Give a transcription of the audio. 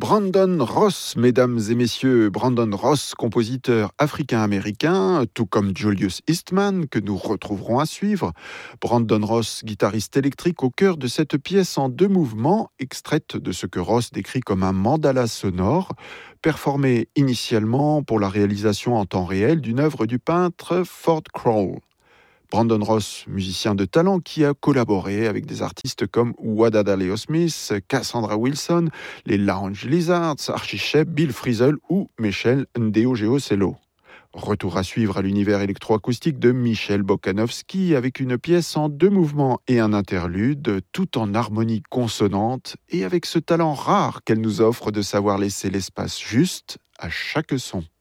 Brandon Ross, mesdames et messieurs, Brandon Ross, compositeur africain-américain, tout comme Julius Eastman, que nous retrouverons à suivre. Brandon Ross, guitariste électrique au cœur de cette pièce en 2 mouvements, extraite de ce que Ross décrit comme un mandala sonore, performé initialement pour la réalisation en temps réel d'une œuvre du peintre Ford Crawl. Brandon Ross, musicien de talent qui a collaboré avec des artistes comme Wadada Leo Smith, Cassandra Wilson, les Lounge Lizards, Archie Shepp, Bill Frisell ou Michel Ndegeocello. Retour à suivre à l'univers électroacoustique de Michel Bokanovski avec une pièce en 2 mouvements et un interlude, tout en harmonie consonante et avec ce talent rare qu'elle nous offre de savoir laisser l'espace juste à chaque son.